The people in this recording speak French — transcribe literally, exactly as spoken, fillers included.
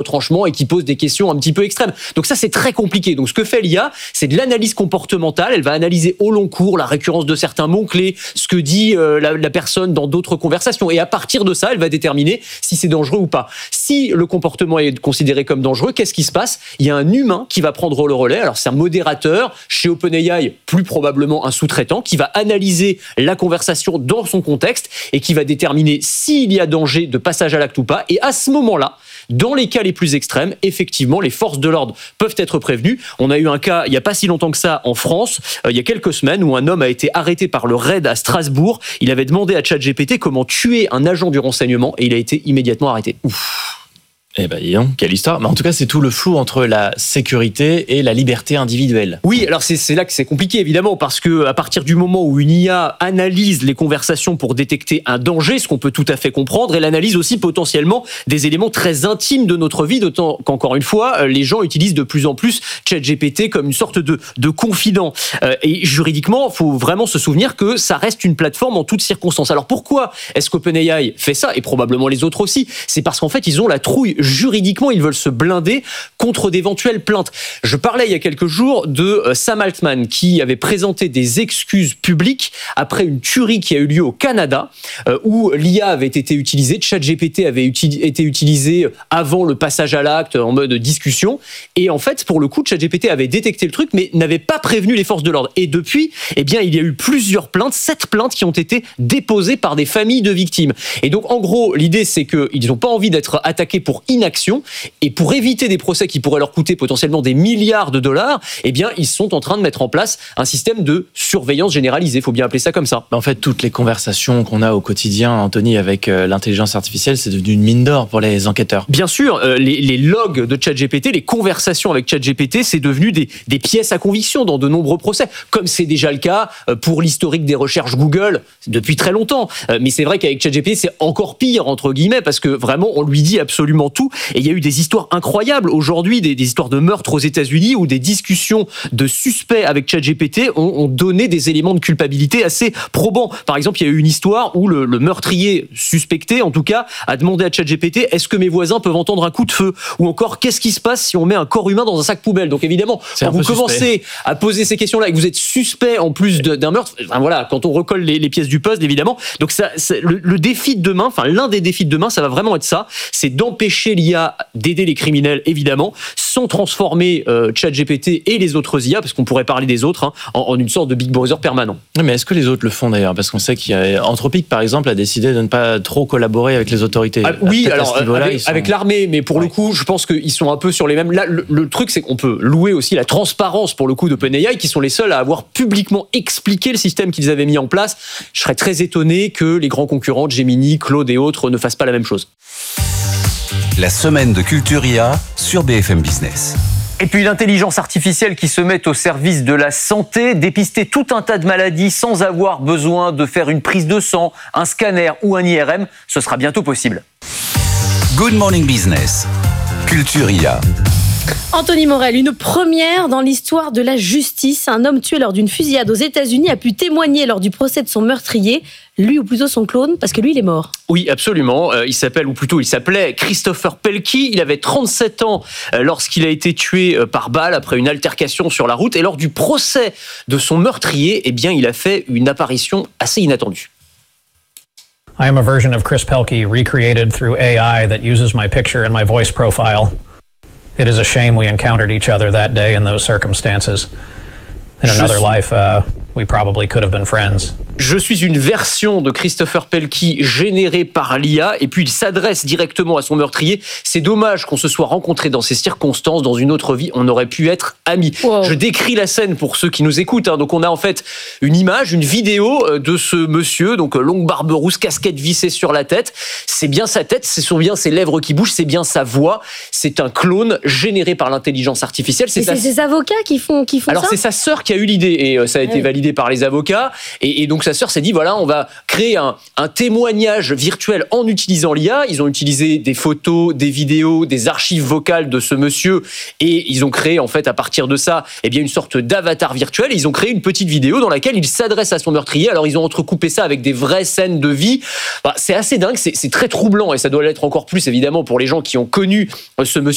retranchements et qui pose des questions un petit peu extrêmes. Donc ça, c'est très compliqué. Donc ce que fait l'I A, c'est de l'analyse comportementale. Elle va analyser au long cours la récurrence de certains mots-clés, ce que dit euh, la, la personne dans d'autres conversations. Et à partir de ça, elle va déterminer si c'est dangereux ou pas. Si le comportement est considéré comme dangereux, qu'est-ce qui se passe ? Il y a un humain qui va prendre le relais. Alors c'est un modérateur, chez OpenAI, plus probablement un sous-traitant, qui va analyser la conversation dans son contexte et qui va déterminer s'il y a danger de passage à l'acte ou pas. Et à ce moment-là, dans les cas les plus extrêmes, effectivement, les forces de l'ordre peuvent être prévenues. On a eu un cas, il n'y a pas si longtemps que ça, en France, euh, il y a quelques semaines, où un homme a été arrêté par le raid à Strasbourg. Il avait demandé à ChatGPT comment tuer un agent du renseignement et il a été immédiatement arrêté. Ouf. Eh ben, dis donc, quelle histoire. Mais en tout cas, c'est tout le flou entre la sécurité et la liberté individuelle. Oui, alors c'est, c'est là que c'est compliqué, évidemment, parce que à partir du moment où une I A analyse les conversations pour détecter un danger, ce qu'on peut tout à fait comprendre, elle analyse aussi potentiellement des éléments très intimes de notre vie, d'autant qu'encore une fois, les gens utilisent de plus en plus ChatGPT comme une sorte de, de confident. Euh, et juridiquement, il faut vraiment se souvenir que ça reste une plateforme en toutes circonstances. Alors pourquoi est-ce qu'OpenAI fait ça, et probablement les autres aussi ? C'est parce qu'en fait, ils ont la trouille. Juridiquement, ils veulent se blinder contre d'éventuelles plaintes. Je parlais il y a quelques jours de Sam Altman qui avait présenté des excuses publiques après une tuerie qui a eu lieu au Canada où l'I A avait été utilisée, ChatGPT avait uti- été utilisé avant le passage à l'acte en mode discussion et en fait, pour le coup, ChatGPT avait détecté le truc mais n'avait pas prévenu les forces de l'ordre. Et depuis, eh bien, il y a eu plusieurs plaintes, sept plaintes qui ont été déposées par des familles de victimes. Et donc, en gros, l'idée, c'est qu'ils n'ont pas envie d'être attaqués pour inaction et pour éviter des procès qui pourraient leur coûter potentiellement des milliards de dollars, eh bien, ils sont en train de mettre en place un système de surveillance généralisée. Il faut bien appeler ça comme ça. En fait, toutes les conversations qu'on a au quotidien, Anthony, avec euh, l'intelligence artificielle, c'est devenu une mine d'or pour les enquêteurs. Bien sûr, euh, les, les logs de ChatGPT, les conversations avec ChatGPT, c'est devenu des, des pièces à conviction dans de nombreux procès, comme c'est déjà le cas pour l'historique des recherches Google depuis très longtemps. Euh, mais c'est vrai qu'avec ChatGPT, c'est encore pire, entre guillemets, parce que vraiment, on lui dit absolument tout. Et il y a eu des histoires incroyables aujourd'hui, des, des histoires de meurtres aux États-Unis où des discussions de suspects avec ChatGPT ont, ont donné des éléments de culpabilité assez probants. Par exemple, il y a eu une histoire où le, le meurtrier suspecté, en tout cas, a demandé à ChatGPT « Est-ce que mes voisins peuvent entendre un coup de feu ?» ou encore « Qu'est-ce qui se passe si on met un corps humain dans un sac poubelle ?» Donc évidemment, c'est quand vous commencez suspect. à poser ces questions-là et que vous êtes suspect en plus de, d'un meurtre, enfin voilà, quand on recolle les, les pièces du puzzle, évidemment. Donc ça, le, le défi de demain, enfin l'un des défis de demain, ça va vraiment être ça, c'est d'empêcher l'I A d'aider les criminels, évidemment, sans transformer euh, ChatGPT et les autres I A, parce qu'on pourrait parler des autres, hein, en, en une sorte de Big Brother permanent. Mais est-ce que les autres le font d'ailleurs ? Parce qu'on sait qu'il y a Anthropic, par exemple, a décidé de ne pas trop collaborer avec les autorités. Ah, oui, peut-être alors avec, sont... avec l'armée, mais pour ouais. le coup, je pense qu'ils sont un peu sur les mêmes. Là, le, le truc, c'est qu'on peut louer aussi la transparence pour le coup d'OpenAI, qui sont les seuls à avoir publiquement expliqué le système qu'ils avaient mis en place. Je serais très étonné que les grands concurrents, Gemini, Claude et autres, ne fassent pas la même chose. La semaine de Culture I A sur B F M Business. Et puis l'intelligence artificielle qui se met au service de la santé, dépister tout un tas de maladies sans avoir besoin de faire une prise de sang, un scanner ou un I R M, ce sera bientôt possible. Good Morning Business, Culture I A. Anthony Morel, une première dans l'histoire de la justice. Un homme tué lors d'une fusillade aux États-Unis a pu témoigner lors du procès de son meurtrier, lui ou plutôt son clone, parce que lui, il est mort. Oui, absolument. Euh, il s'appelle, ou plutôt il s'appelait Christopher Pelkey. Il avait trente-sept ans euh, lorsqu'il a été tué euh, par balle après une altercation sur la route. Et lors du procès de son meurtrier, eh bien, il a fait une apparition assez inattendue. I am a version of Chris Pelkey recreated through A I that uses my picture and my voice profile. It is a shame we encountered each other that day in those circumstances. In another life, uh, we probably could have been friends. Je suis une version de Christopher Pelkey générée par l'I A, et puis il s'adresse directement à son meurtrier. C'est dommage qu'on se soit rencontrés dans ces circonstances. Dans une autre vie, on aurait pu être amis. Wow. Je décris la scène pour ceux qui nous écoutent. Hein. Donc on a en fait une image, une vidéo de ce monsieur, donc longue barbe rousse, casquette vissée sur la tête. C'est bien sa tête, ce sont bien ses lèvres qui bougent, c'est bien sa voix. C'est un clone généré par l'intelligence artificielle. C'est, sa... c'est ses avocats qui font, qui font Alors, ça. Alors c'est sa sœur qui a eu l'idée, et ça a été ouais. validé par les avocats. Et, et donc sa sœur s'est dit, voilà, on va créer un, un témoignage virtuel en utilisant l'I A. Ils ont utilisé des photos, des vidéos, des archives vocales de ce monsieur, et ils ont créé, en fait, à partir de ça, eh bien, une sorte d'avatar virtuel. Et ils ont créé une petite vidéo dans laquelle il s'adresse à son meurtrier. Alors, ils ont entrecoupé ça avec des vraies scènes de vie. Bah, c'est assez dingue, c'est, c'est très troublant, et ça doit l'être encore plus, évidemment, pour les gens qui ont connu ce monsieur.